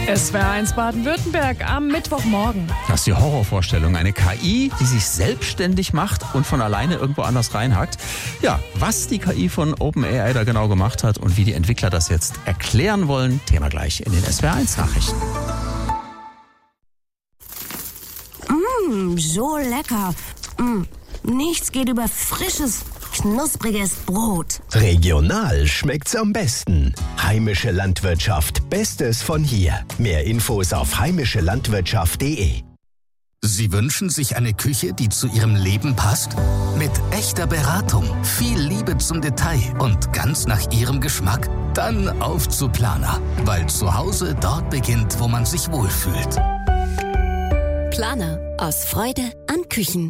SWR1 Baden-Württemberg am Mittwochmorgen. Das ist die Horrorvorstellung. Eine KI, die sich selbstständig macht und von alleine irgendwo anders reinhackt. Ja, was die KI von OpenAI da genau gemacht hat und wie die Entwickler das jetzt erklären wollen, Thema gleich in den SWR1 Nachrichten. So lecker. Nichts geht über frisches, knuspriges Brot. Regional schmeckt's am besten. Heimische Landwirtschaft, Bestes von hier. Mehr Infos auf heimischelandwirtschaft.de. Sie wünschen sich eine Küche, die zu Ihrem Leben passt? Mit echter Beratung, viel Liebe zum Detail und ganz nach Ihrem Geschmack? Dann auf zu Planer, weil zu Hause dort beginnt, wo man sich wohlfühlt. Planer, aus Freude an Küchen.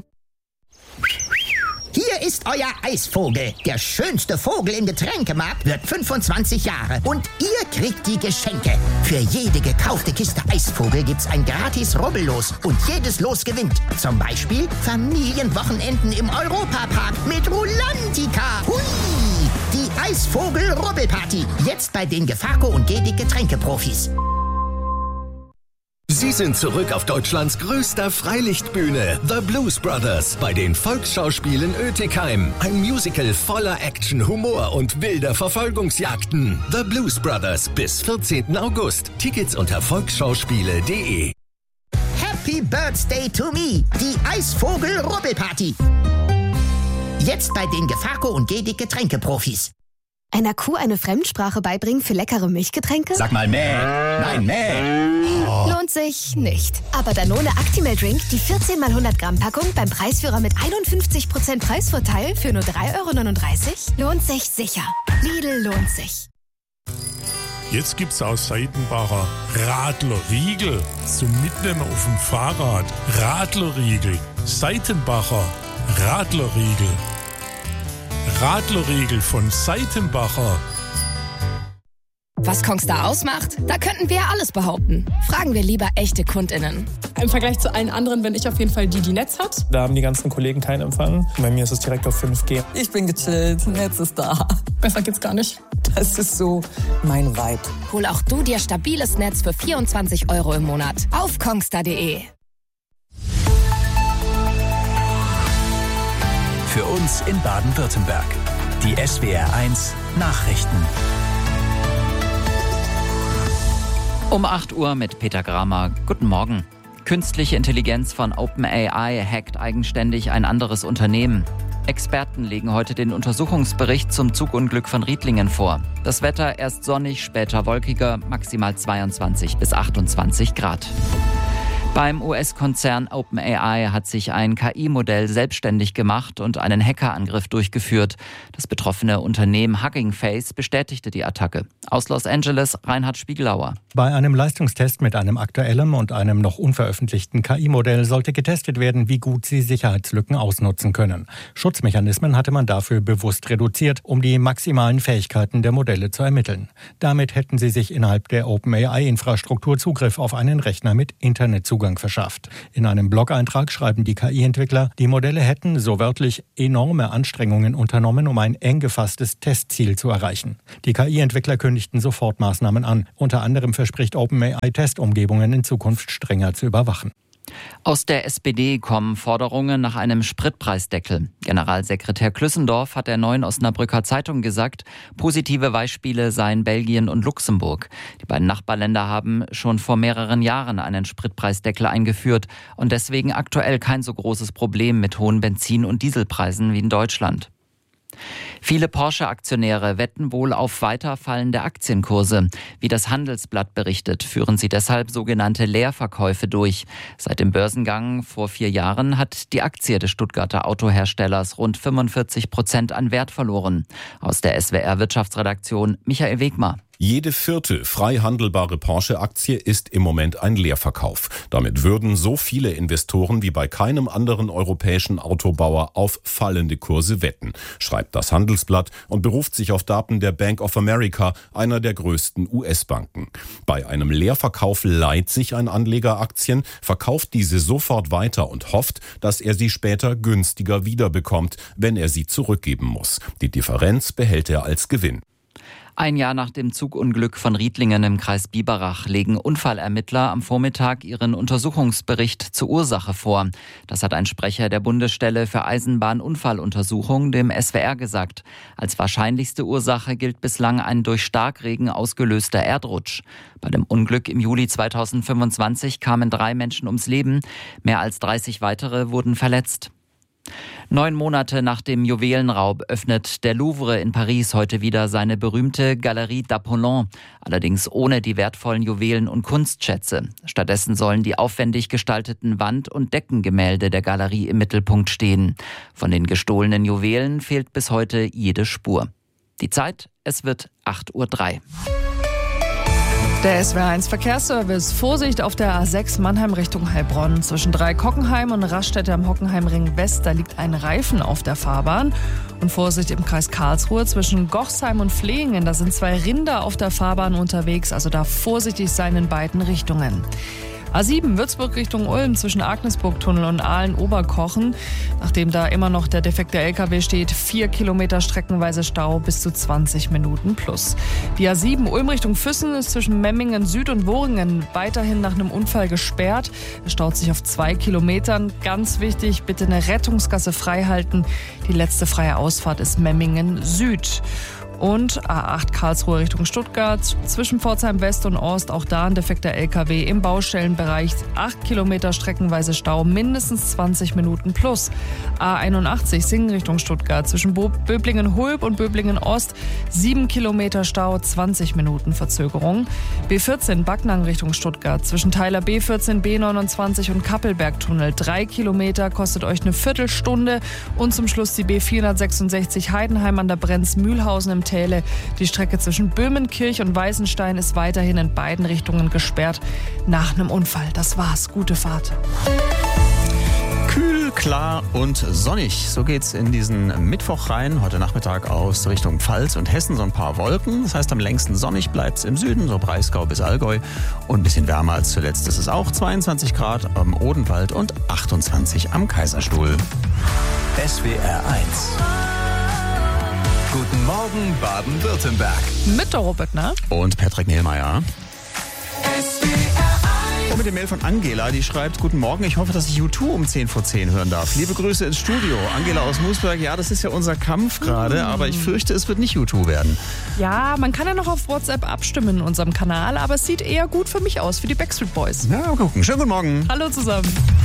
Hier ist euer Eisvogel. Der schönste Vogel im Getränkemarkt wird 25 Jahre. Und ihr kriegt die Geschenke. Für jede gekaufte Kiste Eisvogel gibt's ein gratis Rubbellos. Und jedes Los gewinnt. Zum Beispiel Familienwochenenden im Europapark mit Rulantica. Hui! Die Eisvogel-Rubbelparty. Jetzt bei den Gefaco und Gedig Getränkeprofis. Sie sind zurück auf Deutschlands größter Freilichtbühne, The Blues Brothers, bei den Volksschauspielen Oetikheim. Ein Musical voller Action, Humor und wilder Verfolgungsjagden. The Blues Brothers bis 14. August. Tickets unter volksschauspiele.de. Happy Birthday to me, die Eisvogel-Rubbelparty. Jetzt bei den Gefaco und Gedig Getränkeprofis. Einer Kuh eine Fremdsprache beibringen für leckere Milchgetränke? Sag mal mäh. Nein, mäh. Oh. Lohnt sich nicht. Aber Danone Actimel Drink, die 14 x 100 Gramm Packung beim Preisführer mit 51% Preisvorteil für nur 3,39 €, lohnt sich sicher. Lidl lohnt sich. Jetzt gibt's aus Seitenbacher Radlerriegel zum Mitnehmen auf dem Fahrrad. Radlerriegel. Seitenbacher Radlerriegel. Radlerriegel von Seitenbacher. Was Kongstar ausmacht? Da könnten wir alles behaupten. Fragen wir lieber echte KundInnen. Im Vergleich zu allen anderen bin ich auf jeden Fall die Netz hat. Da haben die ganzen Kollegen keinen Empfang. Bei mir ist es direkt auf 5G. Ich bin gechillt, Netz ist da. Besser geht's gar nicht. Das ist so mein Vibe. Hol auch du dir stabiles Netz für 24 € im Monat auf kongstar.de. Für uns in Baden-Württemberg. Die SWR1 Nachrichten. Um 8 Uhr mit Peter Gramer. Guten Morgen. Künstliche Intelligenz von OpenAI hackt eigenständig ein anderes Unternehmen. Experten legen heute den Untersuchungsbericht zum Zugunglück von Riedlingen vor. Das Wetter erst sonnig, später wolkiger, maximal 22 bis 28 Grad. Beim US-Konzern OpenAI hat sich ein KI-Modell selbstständig gemacht und einen Hackerangriff durchgeführt. Das betroffene Unternehmen Hugging Face bestätigte die Attacke. Aus Los Angeles, Reinhard Spiegelauer. Bei einem Leistungstest mit einem aktuellen und einem noch unveröffentlichten KI-Modell sollte getestet werden, wie gut sie Sicherheitslücken ausnutzen können. Schutzmechanismen hatte man dafür bewusst reduziert, um die maximalen Fähigkeiten der Modelle zu ermitteln. Damit hätten sie sich innerhalb der OpenAI-Infrastruktur Zugriff auf einen Rechner mit Internetzugang verschafft. In einem Blog-Eintrag schreiben die KI-Entwickler, die Modelle hätten, so wörtlich, enorme Anstrengungen unternommen, um ein eng gefasstes Testziel zu erreichen. Die KI-Entwickler kündigten sofort Maßnahmen an. Unter anderem verspricht OpenAI, Testumgebungen in Zukunft strenger zu überwachen. Aus der SPD kommen Forderungen nach einem Spritpreisdeckel. Generalsekretär Klüssendorf hat der Neuen Osnabrücker Zeitung gesagt, positive Beispiele seien Belgien und Luxemburg. Die beiden Nachbarländer haben schon vor mehreren Jahren einen Spritpreisdeckel eingeführt und deswegen aktuell kein so großes Problem mit hohen Benzin- und Dieselpreisen wie in Deutschland. Viele Porsche-Aktionäre wetten wohl auf weiter fallende Aktienkurse. Wie das Handelsblatt berichtet, führen sie deshalb sogenannte Leerverkäufe durch. Seit dem Börsengang vor 4 Jahren hat die Aktie des Stuttgarter Autoherstellers rund 45% an Wert verloren. Aus der SWR-Wirtschaftsredaktion Michael Wegmar. Jede vierte frei handelbare Porsche-Aktie ist im Moment ein Leerverkauf. Damit würden so viele Investoren wie bei keinem anderen europäischen Autobauer auf fallende Kurse wetten, schreibt das Handelsblatt und beruft sich auf Daten der Bank of America, einer der größten US-Banken. Bei einem Leerverkauf leiht sich ein Anleger Aktien, verkauft diese sofort weiter und hofft, dass er sie später günstiger wiederbekommt, wenn er sie zurückgeben muss. Die Differenz behält er als Gewinn. Ein Jahr nach dem Zugunglück von Riedlingen im Kreis Biberach legen Unfallermittler am Vormittag ihren Untersuchungsbericht zur Ursache vor. Das hat ein Sprecher der Bundesstelle für Eisenbahnunfalluntersuchung dem SWR gesagt. Als wahrscheinlichste Ursache gilt bislang ein durch Starkregen ausgelöster Erdrutsch. Bei dem Unglück im Juli 2025 kamen 3 Menschen ums Leben. Mehr als 30 weitere wurden verletzt. 9 Monate nach dem Juwelenraub öffnet der Louvre in Paris heute wieder seine berühmte Galerie d'Apollon, allerdings ohne die wertvollen Juwelen und Kunstschätze. Stattdessen sollen die aufwendig gestalteten Wand- und Deckengemälde der Galerie im Mittelpunkt stehen. Von den gestohlenen Juwelen fehlt bis heute jede Spur. Die Zeit, es wird 8:03 Uhr. Der SWR1 Verkehrsservice. Vorsicht auf der A6 Mannheim Richtung Heilbronn. Zwischen Dreikockenheim und Raststätte am Hockenheimring West, da liegt ein Reifen auf der Fahrbahn. Und Vorsicht im Kreis Karlsruhe zwischen Gochsheim und Flehingen. Da sind 2 Rinder auf der Fahrbahn unterwegs, also da vorsichtig sein in beiden Richtungen. A7 Würzburg Richtung Ulm zwischen Agnesburg-Tunnel und Aalen-Oberkochen. Nachdem da immer noch der defekte LKW steht, 4 Kilometer streckenweise Stau bis zu 20 Minuten plus. Die A7 Ulm Richtung Füssen ist zwischen Memmingen Süd und Woringen weiterhin nach einem Unfall gesperrt. Es staut sich auf 2 Kilometern. Ganz wichtig, bitte eine Rettungsgasse frei halten. Die letzte freie Ausfahrt ist Memmingen Süd. Und A8 Karlsruhe Richtung Stuttgart, zwischen Pforzheim West und Ost, auch da ein defekter LKW im Baustellenbereich. 8 Kilometer streckenweise Stau, mindestens 20 Minuten plus. A81 Singen Richtung Stuttgart, zwischen Böblingen-Hulb und Böblingen-Ost, 7 Kilometer Stau, 20 Minuten Verzögerung. B14 Backnang Richtung Stuttgart, zwischen Teiler B14, B29 und Kappelbergtunnel, 3 Kilometer, kostet euch eine Viertelstunde. Und zum Schluss die B466 Heidenheim an der Brenz-Mühlhausen im Täle. Die Strecke zwischen Böhmenkirch und Weißenstein ist weiterhin in beiden Richtungen gesperrt nach einem Unfall. Das war's. Gute Fahrt. Kühl, klar und sonnig. So geht's in diesen Mittwoch rein. Heute Nachmittag aus Richtung Pfalz und Hessen so ein paar Wolken. Das heißt, am längsten sonnig bleibt's im Süden, so Breisgau bis Allgäu. Und ein bisschen wärmer als zuletzt. Es ist auch 22 Grad am Odenwald und 28 am Kaiserstuhl. SWR 1. Guten Morgen, Baden-Württemberg. Mit der Robert, ne? Und Patrick Nehlmeier. Und mit der Mail von Angela, die schreibt: Guten Morgen, ich hoffe, dass ich U2 um 10:10 hören darf. Liebe Grüße ins Studio. Angela aus Moosberg, ja, das ist ja unser Kampf gerade, aber ich fürchte, es wird nicht U2 werden. Ja, man kann ja noch auf WhatsApp abstimmen in unserem Kanal, aber es sieht eher gut für mich aus, für die Backstreet Boys. Na, mal gucken. Schönen guten Morgen. Hallo zusammen.